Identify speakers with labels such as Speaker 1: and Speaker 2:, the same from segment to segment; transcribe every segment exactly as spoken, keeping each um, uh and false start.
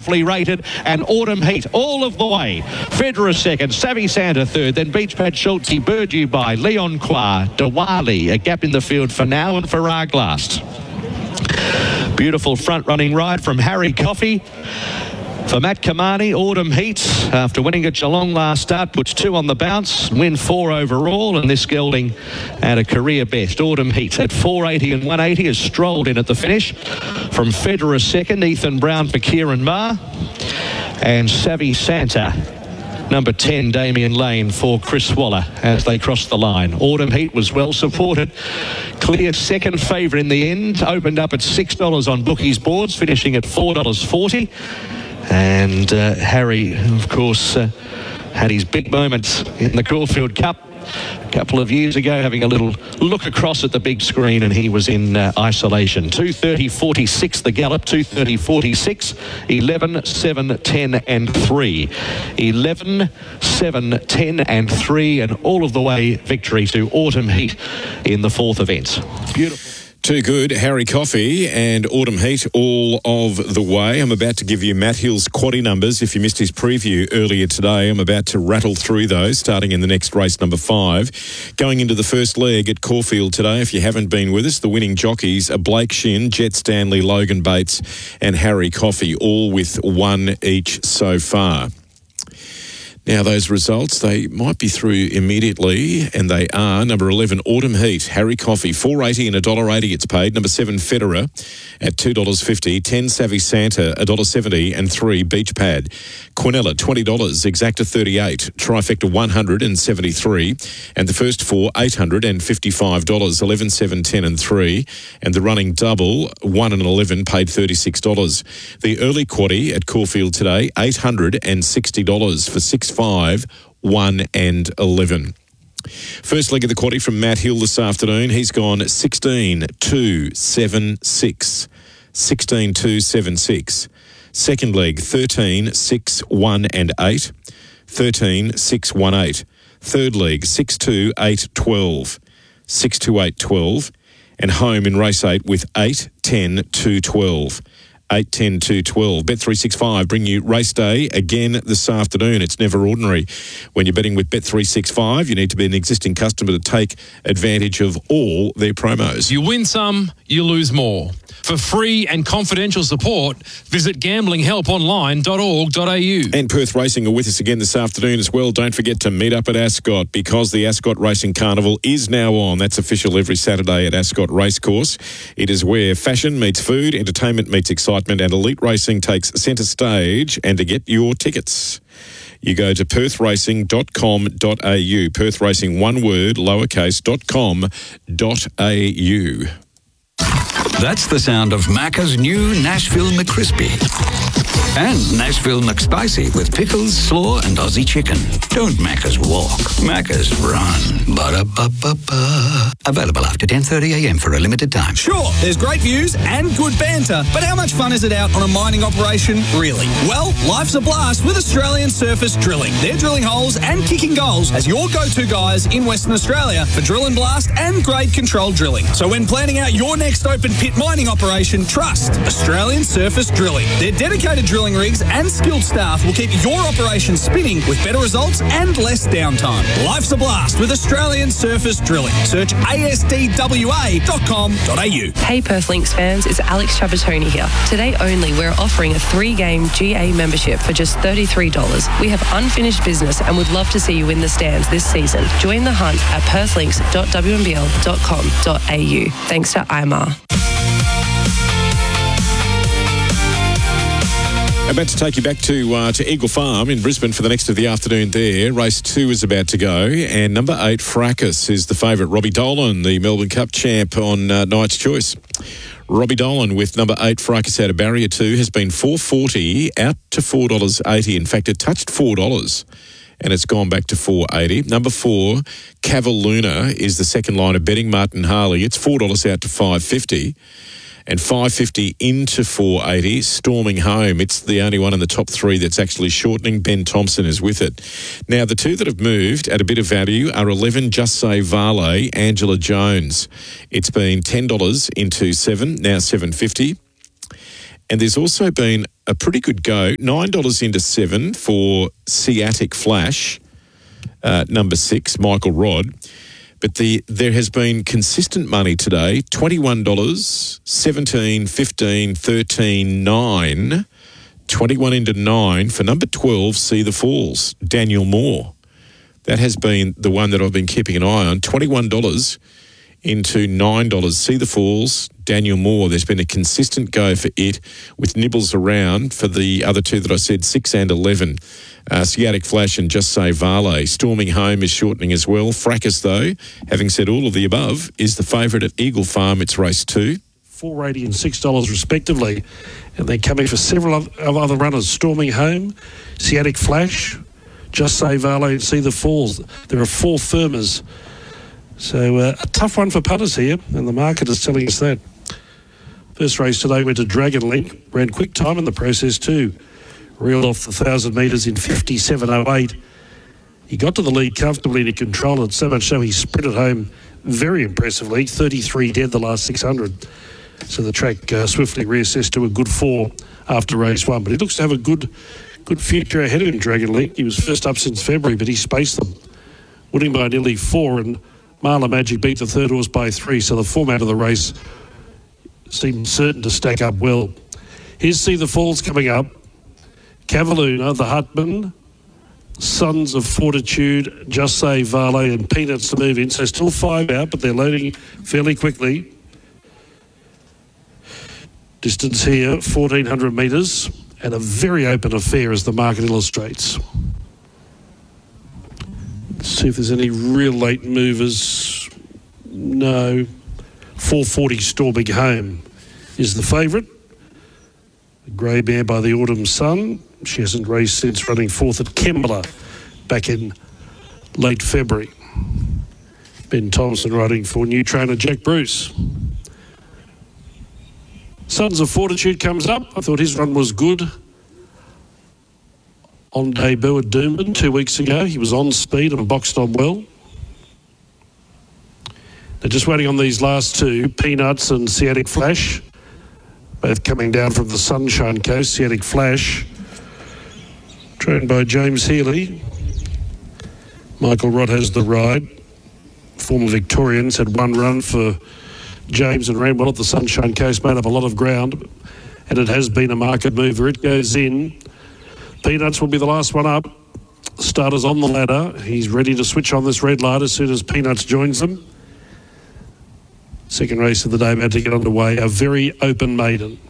Speaker 1: beautifully rated, and Autumn Heat all of the way. Federer second, Savvy Santa third, then Beachpad Schultz, Bird You By, Leon Qua, Diwali, a gap in the field for now and for Arglast. Beautiful front-running ride from Harry Coffey. For Matt Kamani, Autumn Heat, after winning at Geelong last start, puts two on the bounce, win four overall, and this gelding at a career best. Autumn Heat at four eighty and one eighty has strolled in at the finish. From Federer second, Ethan Brown for Kieran Maher, and Savvy Santa, number ten, Damien Lane for Chris Waller as they cross the line. Autumn Heat was well supported. Clear second favourite in the end. Opened up at six dollars on bookies boards, finishing at four dollars forty. And uh, Harry, of course, uh, had his big moments in the Caulfield Cup a couple of years ago, having a little look across at the big screen, and he was in uh, isolation. two thirty forty-six the gallop, two thirty forty-six, eleven, seven, ten and three. eleven, seven, ten and three, and all of the way victory to Autumn Heat in the fourth event. Beautiful.
Speaker 2: Too good. Harry Coffey and Autumn Heat all of the way. I'm about to give you Matt Hill's quaddie numbers. If you missed his preview earlier today, I'm about to rattle through those, starting in the next race, number five. Going into the first leg at Caulfield today, if you haven't been with us, the winning jockeys are Blake Shin, Jet Stanley, Logan Bates and Harry Coffey, all with one each so far. Now, those results, they might be through immediately, and they are. Number eleven, Autumn Heat, Harry Coffey, four eighty and one dollar eighty it's paid. Number seven, Federer at two dollars fifty. ten, Savvy Santa, one dollar seventy. And three, Beachpad. Quinella, twenty dollars. Exacta, thirty-eight. Trifecta, one hundred seventy-three. And the first four, eight hundred fifty-five dollars. eleven, seven, ten and three. And the running double, one and eleven, paid thirty-six dollars. The early quaddie at Caulfield today, eight hundred sixty dollars for six, five, one and eleven. First leg of the quaddie from Matt Hill this afternoon. He's gone sixteen, two, seven, six. sixteen, two, seven, six. Second leg, thirteen, six, one and eight. thirteen, six, one, eight. Third leg, six, two, eight, twelve. six, two, eight, twelve. And home in race eight with eight, ten, two, twelve. eight, ten, two, twelve. Bet three sixty-five bring you race day again this afternoon. It's never ordinary. When you're betting with Bet three sixty-five, you need to be an existing customer to take advantage of all their promos.
Speaker 3: You win some, you lose more. For free and confidential support, visit gambling help online dot org dot a u.
Speaker 2: And Perth Racing are with us again this afternoon as well. Don't forget to meet up at Ascot, because the Ascot Racing Carnival is now on. That's official every Saturday at Ascot Racecourse. It is where fashion meets food, entertainment meets excitement, and elite racing takes centre stage. And to get your tickets, you go to perth racing dot com dot a u. Perth Racing, one word, lowercase, dot com dot a u.
Speaker 4: That's the sound of Macca's new Nashville McCrispy. And Nashville McSpicy with pickles, slaw, and Aussie chicken. Don't Macca's walk, Macca's run. Ba-da-ba-ba-ba. Available after ten thirty a m for a limited time.
Speaker 5: Sure, there's great views and good banter, but how much fun is it out on a mining operation, really? Well, life's a blast with Australian Surface Drilling. They're drilling holes and kicking goals as your go-to guys in Western Australia for drill and blast and grade control drilling. So when planning out your next open pit mining operation, trust Australian Surface Drilling. Their dedicated drilling rigs and skilled staff will keep your operation spinning with better results and less downtime. Life's a blast with Australian Surface Drilling. Search a s d w a dot com dot a u.
Speaker 6: Hey Perth Lynx fans, it's Alex Trapattoni here. Today only, we're offering a three-game G A membership for just thirty-three dollars. We have unfinished business and would love to see you in the stands this season. Join the hunt at perth lynx dot w m b l dot com dot a u. Thanks to I M R.
Speaker 2: About to take you back to uh, to Eagle Farm in Brisbane for the next of the afternoon there. Race two is about to go, and number eight, Fracas, is the favourite. Robbie Dolan, the Melbourne Cup champ, on uh, Knight's Choice. Robbie Dolan with number eight, Fracas, out of barrier two, has been four forty out to four dollars eighty. In fact, it touched four dollars. And it's gone back to four eighty. Number four, Cavalluna, is the second line of betting. Martin Harley, it's four dollars out to five fifty. And five fifty into four eighty, Storming Home. It's the only one in the top three that's actually shortening. Ben Thompson is with it. Now, the two that have moved at a bit of value are eleven, Just Say Varley, Angela Jones. It's been ten dollars into seven, now seven fifty. And there's also been a pretty good go, nine dollars into seven for Sciatic Flash, uh, number six, Michael Rodd. But the there has been consistent money today, twenty-one dollars, seventeen dollars, fifteen dollars, thirteen dollars, nine dollars, twenty-one into nine for number twelve, See the Falls, Daniel Moore. That has been the one that I've been keeping an eye on, twenty-one dollars into nine dollars, See the Falls, Daniel Moore. There's been a consistent go for it with nibbles around for the other two that I said, six and eleven. Uh, Sciatic Flash and Just Say Varley. Storming Home is shortening as well. Fracas, though, having said all of the above, is the favourite at Eagle Farm. It's race two.
Speaker 7: four eighty and six dollars respectively. And they're coming for several of other runners. Storming Home, Sciatic Flash, Just Say Varley and See the Falls. There are four firmers. So uh, a tough one for punters here, and the market is telling us that. First race today went to Dragon Link. Ran quick time in the process too. Reeled off the one thousand metres in fifty-seven oh eight. He got to the lead comfortably and he controlled it, so much so he sprinted home very impressively. thirty-three dead the last six hundred. So the track uh, swiftly reassessed to a good four after race one. But he looks to have a good good future ahead of him, Dragon Link. He was first up since February, but he spaced them, winning by nearly four, and Marla Magic beat the third horse by three, so the format of the race seemed certain to stack up well. Here's See the Falls coming up. Cavalluna, the Hutman, Sons of Fortitude, Just Say Varley and Peanuts to move in. So still five out, but they're loading fairly quickly. Distance here, fourteen hundred metres, and a very open affair as the market illustrates. Let's see if there's any real late movers. No. four forty Storming Home is the favourite. The grey mare by the Autumn Sun. She hasn't raced since running fourth at Kembla back in late February. Ben Thompson riding for new trainer Jack Bruce. Sons of Fortitude comes up. I thought his run was good on debut at Doomben two weeks ago. He was on speed and boxed on well. They're just waiting on these last two, Peanuts and Sciatic Flash, both coming down from the Sunshine Coast. Sciatic Flash, trained by James Healy. Michael Rodd has the ride. Former Victorians had one run for James and ran well at the Sunshine Coast, made up a lot of ground, and it has been a market mover. It goes in. Peanuts will be the last one up. Starter's on the ladder. He's ready to switch on this red light as soon as Peanuts joins them. Second race of the day about to get underway. A very open maiden.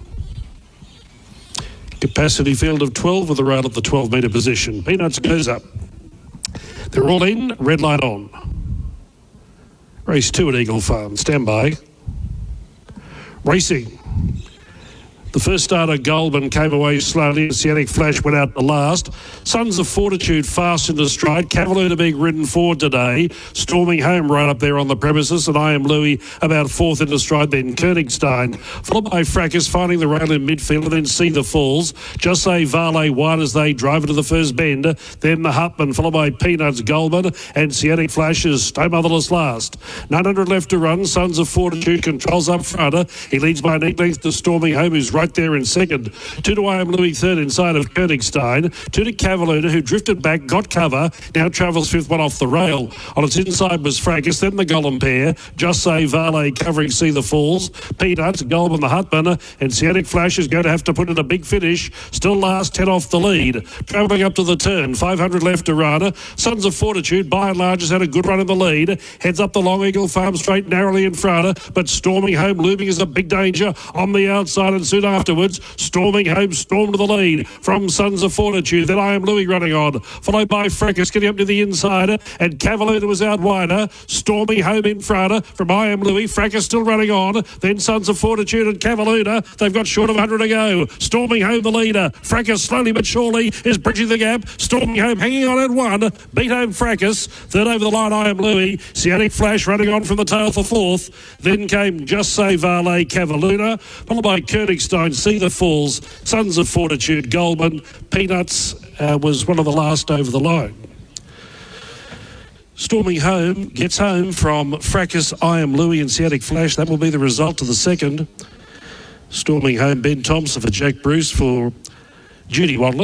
Speaker 7: Capacity field of twelve with a rail at the twelve metre position. Peanuts goes up. They're all in. Red light on. Race two at Eagle Farm. Stand by. Racing. The first starter, Goldman, came away slowly. Sciatic Flash went out the last. Sons of Fortitude fast into stride. Cavalluna being ridden forward today. Storming Home right up there on the premises. And I Am Louis about fourth into stride. Then Königstein, followed by Fracas, finding the rail in midfield. And then See the Falls. Just Say Varley wide as they drive into the first bend. Then the Hutman, followed by Peanuts, Goldman. And Sciatic Flash is Stay Motherless last. nine hundred left to run. Sons of Fortitude controls up front. He leads by an eight length to Storming Home, who's right there in second. Two to I Am Louis third inside of Königstein. Two to Cavalluna, who drifted back, got cover, now travels fifth, one off the rail. On its inside was Fracas, then the Gollum pair. Just Say Varley covering See the Falls. Peanuts, Gollum the Hutman, and Sciatic Flash is going to have to put in a big finish. Still last, ten off the lead. Travelling up to the turn, five hundred left to run. Sons of Fortitude, by and large, has had a good run in the lead. Heads up the Long Eagle Farm straight, narrowly in front, but Storming Home looming is a big danger on the outside, and soon afterwards, Storming Home stormed to the lead from Sons of Fortitude. Then I Am Louis running on, followed by Fracas getting up to the inside, and Cavalluna was out wider. Storming Home in front from I Am Louis. Fracas still running on. Then Sons of Fortitude and Cavalluna. They've got short of one hundred to go. Storming Home the leader. Fracas slowly but surely is bridging the gap. Storming Home hanging on at one. Beat home Fracas. Third over the line, I Am Louis. Sciatic Flash running on from the tail for fourth. Then came Just Say Varley, Cavalluna, followed by Königstein, See the Falls, Sons of Fortitude, Goldman. Peanuts uh, was one of the last over the line. Storming Home gets home from Fracas, I Am Louis and Sciatic Flash. That will be the result of the second. Storming home, Ben Thompson for Jack Bruce for Judy Waddler.